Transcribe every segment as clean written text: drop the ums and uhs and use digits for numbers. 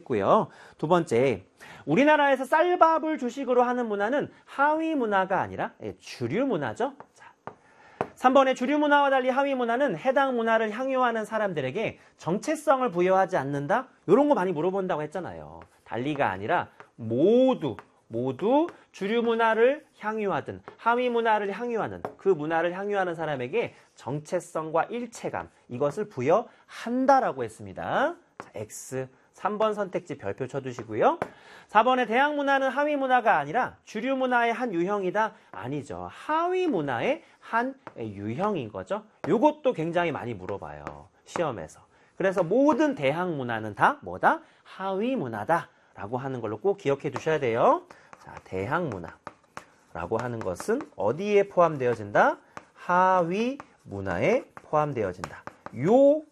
있고요. 두 번째, 우리나라에서 쌀밥을 주식으로 하는 문화는 하위 문화가 아니라 주류 문화죠. 3번의 주류 문화와 달리 하위 문화는 해당 문화를 향유하는 사람들에게 정체성을 부여하지 않는다? 이런 거 많이 물어본다고 했잖아요. 달리가 아니라 모두 주류 문화를 향유하든 하위 문화를 향유하는 그 문화를 향유하는 사람에게 정체성과 일체감 이것을 부여한다라고 했습니다. 자, X 3번 선택지 별표 쳐두시고요. 4번의 대학 문화는 하위 문화가 아니라 주류 문화의 한 유형이다? 아니죠. 하위 문화의 한 유형인 거죠. 이것도 굉장히 많이 물어봐요. 시험에서. 그래서 모든 대학 문화는 다 뭐다? 하위 문화다 라고 하는 걸로 꼭 기억해 두셔야 돼요. 자, 대학 문화라고 하는 것은 어디에 포함되어진다? 하위 문화에 포함되어진다. 요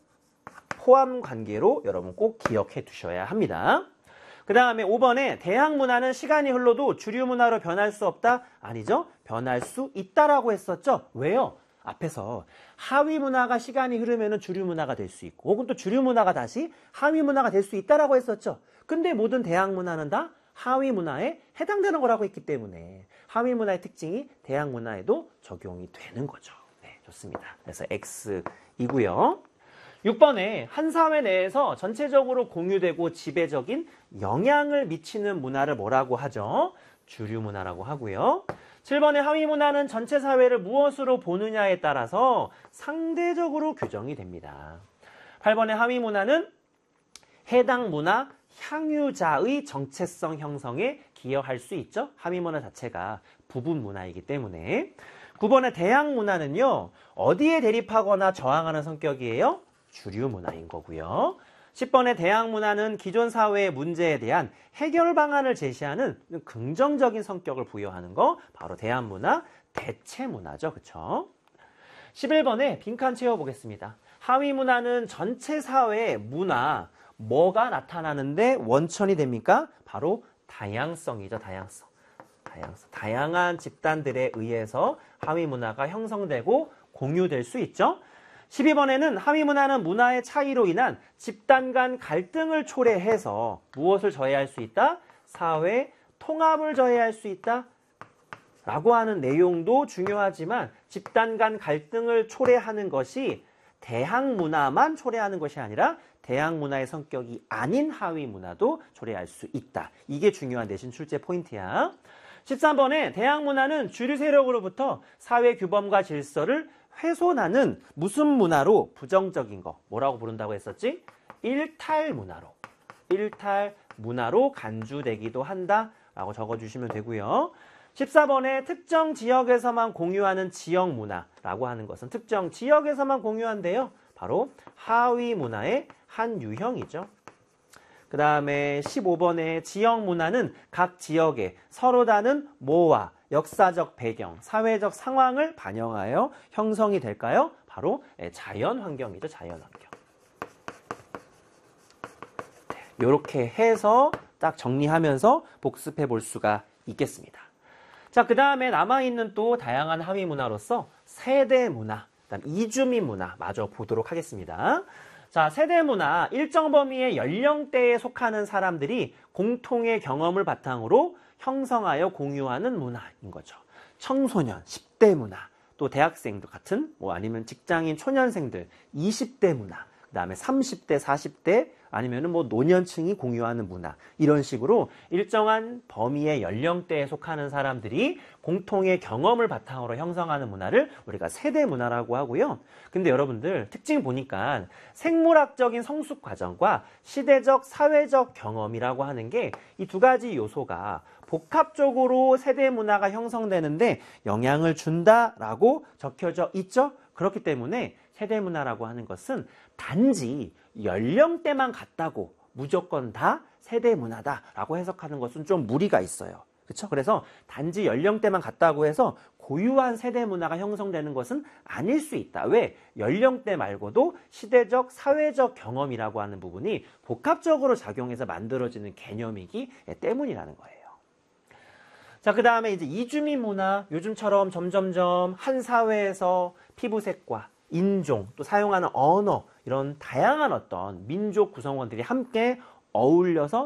포함 관계로 여러분 꼭 기억해 두셔야 합니다. 그 다음에 5번에 대학 문화는 시간이 흘러도 주류 문화로 변할 수 없다? 아니죠. 변할 수 있다라고 했었죠. 왜요? 앞에서 하위 문화가 시간이 흐르면 주류 문화가 될 수 있고 혹은 또 주류 문화가 다시 하위 문화가 될 수 있다라고 했었죠. 근데 모든 대학 문화는 다 하위 문화에 해당되는 거라고 했기 때문에 하위 문화의 특징이 대학 문화에도 적용이 되는 거죠. 네, 좋습니다. 그래서 X이고요. 6번에 한 사회 내에서 전체적으로 공유되고 지배적인 영향을 미치는 문화를 뭐라고 하죠? 주류 문화라고 하고요. 7번의 하위 문화는 전체 사회를 무엇으로 보느냐에 따라서 상대적으로 규정이 됩니다. 8번의 하위 문화는 해당 문화 향유자의 정체성 형성에 기여할 수 있죠. 하위 문화 자체가 부분 문화이기 때문에. 9번의 대학 문화는요. 어디에 대립하거나 저항하는 성격이에요? 주류 문화인 거고요. 10번의 대학 문화는 기존 사회의 문제에 대한 해결 방안을 제시하는 긍정적인 성격을 부여하는 거 바로 대학 문화, 대체 문화죠. 그렇죠? 11번에 빈칸 채워보겠습니다. 하위 문화는 전체 사회의 문화, 뭐가 나타나는데 원천이 됩니까? 바로 다양성이죠. 다양성. 다양한 집단들에 의해서 하위 문화가 형성되고 공유될 수 있죠. 12번에는 하위 문화는 문화의 차이로 인한 집단 간 갈등을 초래해서 무엇을 저해할 수 있다? 사회 통합을 저해할 수 있다? 라고 하는 내용도 중요하지만 집단 간 갈등을 초래하는 것이 대학 문화만 초래하는 것이 아니라 대학 문화의 성격이 아닌 하위 문화도 초래할 수 있다. 이게 중요한 내신 출제 포인트야. 13번에 대학 문화는 주류 세력으로부터 사회 규범과 질서를 훼손하는 무슨 문화로 부정적인 거 뭐라고 부른다고 했었지? 일탈 문화로 간주되기도 한다라고 적어주시면 되고요. 14번에 특정 지역에서만 공유하는 지역 문화라고 하는 것은 특정 지역에서만 공유한대요. 바로 하위 문화의 한 유형이죠. 그 다음에 15번의 지역 문화는 각 지역에 서로 다른 모와 역사적 배경, 사회적 상황을 반영하여 형성이 될까요? 바로 자연 환경이죠. 자연 환경. 이렇게 해서 딱 정리하면서 복습해 볼 수가 있겠습니다. 자, 그 다음에 남아있는 또 다양한 하위 문화로서 세대 문화, 그다음 이주민 문화 마저 보도록 하겠습니다. 자, 세대 문화, 일정 범위의 연령대에 속하는 사람들이 공통의 경험을 바탕으로 형성하여 공유하는 문화인 거죠. 청소년, 10대 문화, 또 대학생들 같은, 아니면 직장인 초년생들, 20대 문화, 그 다음에 30대, 40대, 아니면은 노년층이 공유하는 문화. 이런 식으로 일정한 범위의 연령대에 속하는 사람들이 공통의 경험을 바탕으로 형성하는 문화를 우리가 세대 문화라고 하고요. 근데 여러분들 특징 보니까 생물학적인 성숙 과정과 시대적, 사회적 경험이라고 하는 게 이 두 가지 요소가 복합적으로 세대 문화가 형성되는데 영향을 준다라고 적혀져 있죠. 그렇기 때문에 세대 문화라고 하는 것은 단지 연령대만 같다고 무조건 다 세대 문화다라고 해석하는 것은 좀 무리가 있어요. 그렇죠? 그래서 단지 연령대만 같다고 해서 고유한 세대 문화가 형성되는 것은 아닐 수 있다. 왜? 연령대 말고도 시대적, 사회적 경험이라고 하는 부분이 복합적으로 작용해서 만들어지는 개념이기 때문이라는 거예요. 자, 그 다음에 이제 이주민 문화, 요즘처럼 점점점 한 사회에서 피부색과 인종, 또 사용하는 언어, 이런 다양한 어떤 민족 구성원들이 함께 어울려서